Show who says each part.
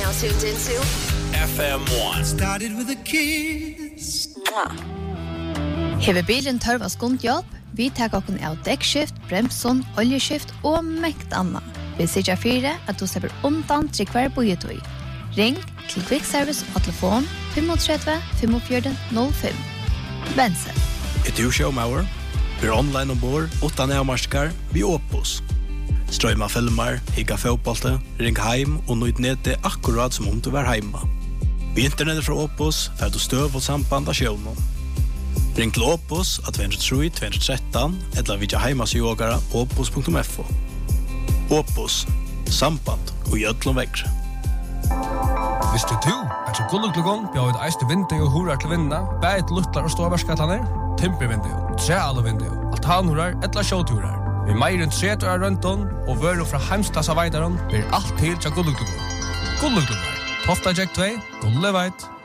Speaker 1: now tuned into
Speaker 2: FM1.
Speaker 3: Started with a kiss.
Speaker 4: Hever bilen tørv av skundhjelp, vi tar okken av dekkskift, bremson, oljeskift og mekt anna. Vi sier fire at du slipper undan til hver bojetøy. Ring til Quick Service og telefon 35 45 05. Bense.
Speaker 5: Du showmower. Vi online ombord, utan avmarskar, vi Opus. Strøyma filmer, higga fotbollte, ring heim og nøyd nede akkurat som om du var heima. Vi internettet fra Opus, får du støv og samband av sjøvnen. Ring til Opus av 203-213, eller vidja heimasjogara opus.fo. Opus, samband og gjødlom vekkre.
Speaker 6: Visste du at så gulluglugon bjør et eiste vindu og horar til vinna, bæt luttlar og ståvarskatlaner, timpervindu, trealevindu, altanhorar, etla sjåturar. Vi meir enn 30 år røntån, og vøru fra heimstassa veidaron, blir alt til til gulluglugon. Gulluglugon, Tofta Jack 2, Gulleveit.